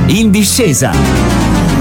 In discesa.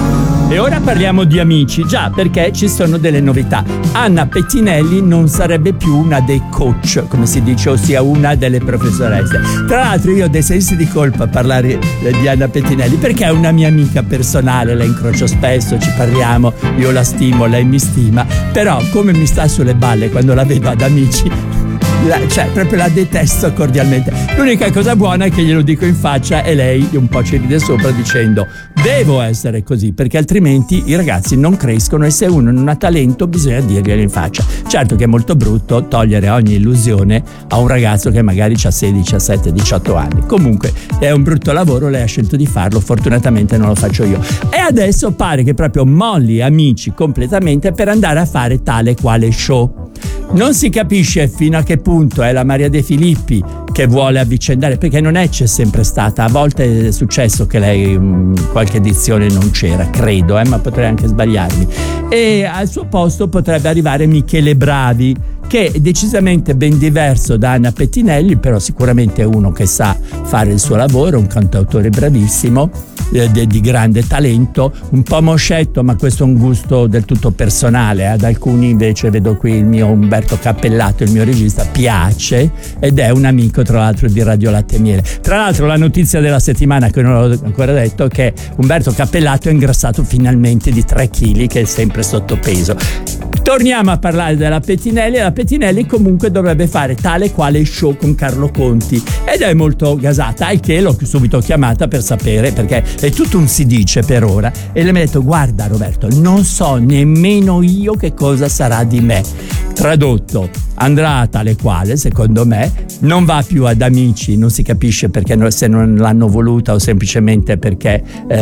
E ora parliamo di amici, già, perché ci sono delle novità. Anna Pettinelli non sarebbe più una dei coach, come si dice, ossia una delle professoresse. Tra l'altro io ho dei sensi di colpa a parlare di Anna Pettinelli, perché è una mia amica personale, la incrocio spesso, ci parliamo, io la stimo, lei mi stima, però come mi sta sulle balle quando la vedo ad amici, cioè proprio la detesto cordialmente. L'unica cosa buona è che glielo dico in faccia e lei un po' ci ride sopra dicendo: devo essere così, perché altrimenti i ragazzi non crescono e se uno non ha talento bisogna dirglielo in faccia. Certo che è molto brutto togliere ogni illusione a un ragazzo che magari ha 16, 17, 18 anni. Comunque è un brutto lavoro, lei ha scelto di farlo, fortunatamente non lo faccio io. E adesso pare che proprio molli amici completamente per andare a fare tale quale show. Non si capisce fino a che punto è la Maria De Filippi che vuole avvicendare, perché non c'è sempre stata, a volte è successo che lei qualche edizione non c'era, credo, ma potrei anche sbagliarmi, e al suo posto potrebbe arrivare Michele Bravi, che è decisamente ben diverso da Anna Pettinelli, però sicuramente è uno che sa fare il suo lavoro, un cantautore bravissimo, di grande talento, un po' moscetto, ma questo è un gusto del tutto personale. Ad alcuni invece, vedo qui il mio Umberto Cappellato, il mio regista, piace, ed è un amico tra l'altro di Radio Latte e Miele. Tra l'altro la notizia della settimana, che non ho ancora detto, è che Umberto Cappellato è ingrassato finalmente di 3 kg, che è sempre sottopeso. Torniamo a parlare della Pettinelli. La Pettinelli comunque dovrebbe fare tale quale show con Carlo Conti ed è molto gasata, al che l'ho subito chiamata per sapere, perché è tutto un si dice per ora, e le mi ha detto: guarda Roberto, non so nemmeno io che cosa sarà di me. Tradotto, andrà a tale quale, secondo me, non va più ad Amici, non si capisce perché, se non l'hanno voluta o semplicemente perché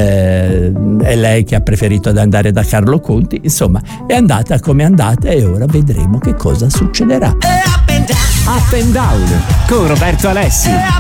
è lei che ha preferito ad andare da Carlo Conti. Insomma, è andata come è andata e ora vedremo che cosa succederà. Up and down con Roberto Alessi.